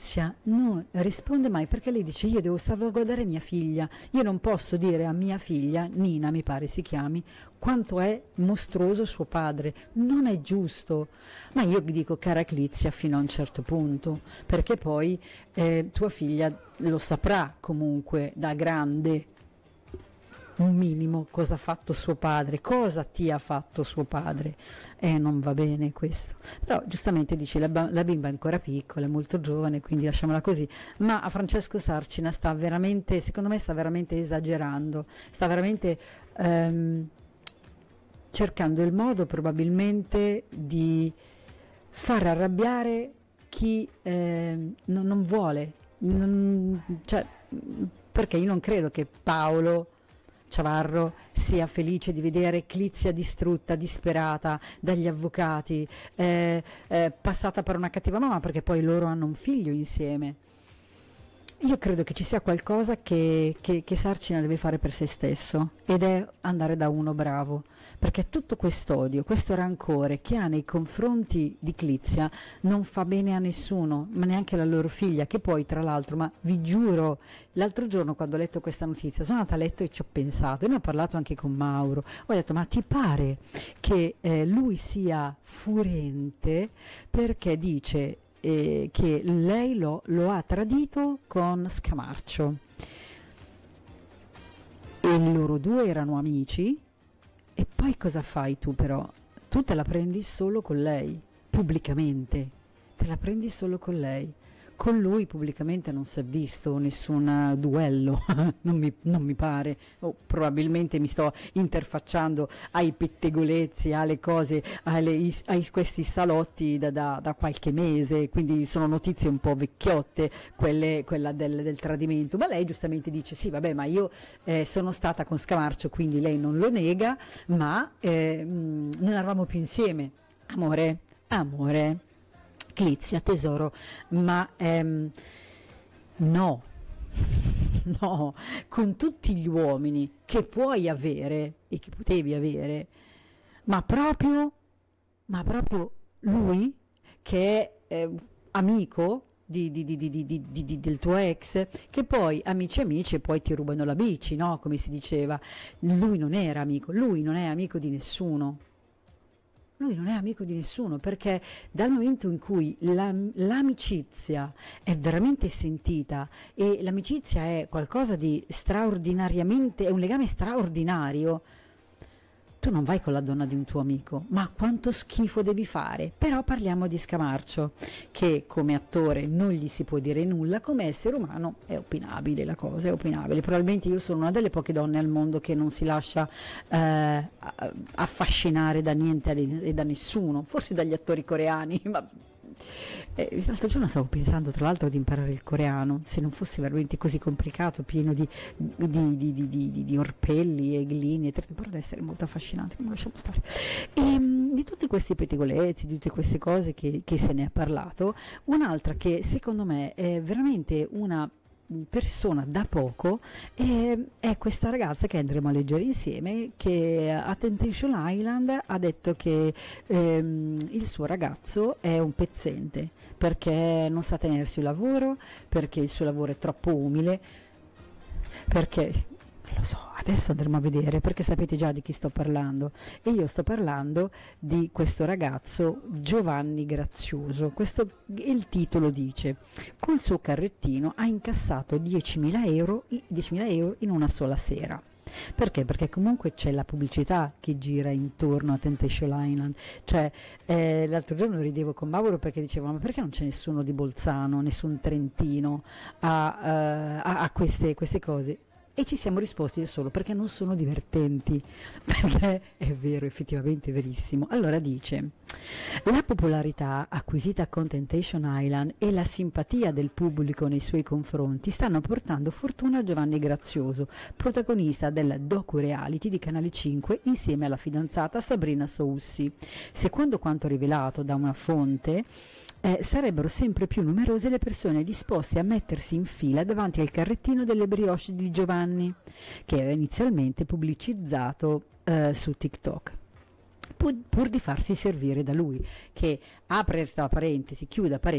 Clizia non risponde mai, perché lei dice: io devo salvaguardare mia figlia, io non posso dire a mia figlia, Nina mi pare si chiami, quanto è mostruoso suo padre, non è giusto. Ma io dico, cara Clizia, fino a un certo punto, perché poi tua figlia lo saprà comunque da grande, un minimo, cosa ha fatto suo padre, cosa ti ha fatto suo padre, e non va bene questo. Però giustamente dici, la bimba è ancora piccola, è molto giovane, quindi lasciamola così. Ma a Francesco Sarcina sta veramente, secondo me sta veramente esagerando, sta veramente cercando il modo probabilmente di far arrabbiare chi non vuole, cioè, perché io non credo che Paolo Ciavarro sia felice di vedere Clizia distrutta, disperata dagli avvocati, passata per una cattiva mamma, perché poi loro hanno un figlio insieme. Io credo che ci sia qualcosa che Sarcina deve fare per se stesso, ed è andare da uno bravo, perché tutto quest'odio, questo rancore che ha nei confronti di Clizia non fa bene a nessuno, ma neanche alla loro figlia, che poi tra l'altro, ma vi giuro, l'altro giorno quando ho letto questa notizia sono andata a letto e ci ho pensato, e ne ho parlato anche con Mauro, ho detto: ma ti pare che lui sia furente perché dice che lei lo ha tradito con Scamarcio, e loro due erano amici, e poi cosa fai tu? Però tu te la prendi solo con lei, pubblicamente te la prendi solo con lei. Con lui pubblicamente non si è visto nessun duello, non mi pare, o probabilmente mi sto interfacciando ai pettegolezzi, alle cose, a questi salotti da qualche mese, quindi sono notizie un po' vecchiotte, quella del tradimento. Ma lei giustamente dice: sì, vabbè, ma io sono stata con Scamarcio, quindi lei non lo nega, ma non eravamo più insieme. Amore, Clizia, tesoro, ma no, no, con tutti gli uomini che puoi avere e che potevi avere, ma proprio lui, che è amico del tuo ex, che poi amici e poi ti rubano la bici, no? Come si diceva. Lui non era amico, lui non è amico di nessuno. Lui non è amico di nessuno, perché dal momento in cui l'amicizia è veramente sentita, e l'amicizia è qualcosa di straordinariamente, è un legame straordinario, tu non vai con la donna di un tuo amico, ma quanto schifo devi fare? Però parliamo di Scamarcio, che come attore non gli si può dire nulla, come essere umano è opinabile, la cosa è opinabile. Probabilmente io sono una delle poche donne al mondo che non si lascia affascinare da niente e da nessuno, forse dagli attori coreani, ma l'altro giorno stavo pensando tra l'altro di imparare il coreano, se non fosse veramente così complicato, pieno di orpelli e glini, però deve essere molto affascinante, ma lasciamo stare. E di tutti questi pettegolezzi, di tutte queste cose che se ne è parlato, un'altra che secondo me è veramente una persona da poco è questa ragazza che andremo a leggere insieme, che a Temptation Island ha detto che il suo ragazzo è un pezzente perché non sa tenersi un lavoro, perché il suo lavoro è troppo umile, perché lo so, adesso andremo a vedere, perché sapete già di chi sto parlando, e io sto parlando di questo ragazzo Giovanni Grazioso. Il titolo dice: col suo carrettino ha incassato 10.000 euro in una sola sera. Perché? Perché comunque c'è la pubblicità che gira intorno a Temptation Island, cioè l'altro giorno ridevo con Mauro perché dicevo: ma perché non c'è nessuno di Bolzano, nessun trentino a queste cose? E ci siamo risposti solo perché non sono divertenti, perché è vero, effettivamente verissimo. Allora dice: la popolarità acquisita con Temptation Island e la simpatia del pubblico nei suoi confronti stanno portando fortuna a Giovanni Grazioso, protagonista del docu-reality di Canale 5 insieme alla fidanzata Sabrina Soussi. Secondo quanto rivelato da una fonte, sarebbero sempre più numerose le persone disposte a mettersi in fila davanti al carrettino delle brioche di Giovanni, che aveva inizialmente pubblicizzato su TikTok, pur di farsi servire da lui, che, apre la parentesi, chiuda parentesi,